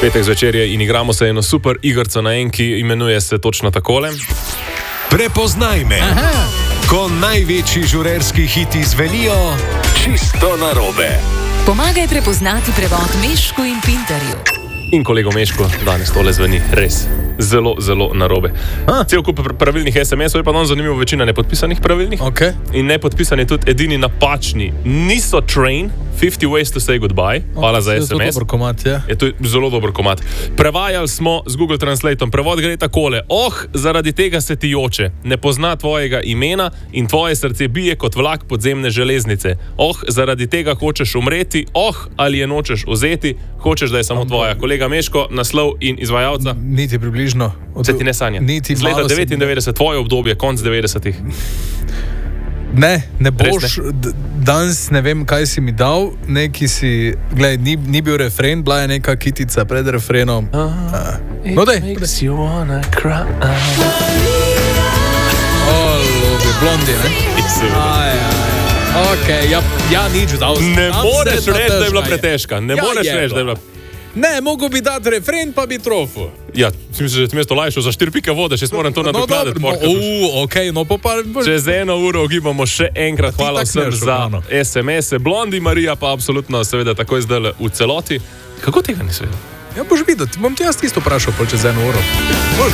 Petek zvečer je in igramo se eno super igrico na enki, imenuje se točno takole. Prepoznaj me. Aha. Ko največji žurerski hiti zvenijo čisto narobe. Pomagaj prepoznati prevod Mešku in Pinterju. In kolego Meško, danes tole zveni res zelo, zelo narobe. Cel kup pravilnih SMS-ov je pa nam zanimivo, večina nepodpisanih pravilnih. Okay. In nepodpisan je tudi edini napačni. Niso train, 50 ways to say goodbye. Hvala za SMS. To je dober komad, ja. Je to zelo dober komad. Prevajali smo z Google Translatom. Prevod gre takole. Zaradi tega se ti joče. Ne pozna tvojega imena in tvoje srce bije kot vlak podzemne železnice. Zaradi tega hočeš umreti. Ali je nočeš vzeti. Hočeš, da je samo tvoja. Kolega Meško, naslov in izvajalca. Niti približno. Se ti ne sanja. Niti z leta 99, tvoje obdobje, konc 90-ih. Ne boš, danes ne vem, kaj si mi dal, neki si, gledaj, ni bil refren, bila je neka kitica pred refrenom. No daj. Blondi, ne? Ok, ja nič dal. Ne moreš reči, da je bila pretežka. Ne moreš reči, da je bila. Ne, mogo bi dati refren, pa bi trofil. Ja, si misliš, da ti mesto lajšo za 4 pike vode, še moram to nadoknaditi. Okej, no pa... Čez 1 uro ugibamo še enkrat, hvala vsem za SMS-e. Blondi Marija pa absolutno seveda takoj zdaj v celoti. Kako tega nisi vedel? Ja, boš videl, bom ti jaz isto vprašal čez 1 uro.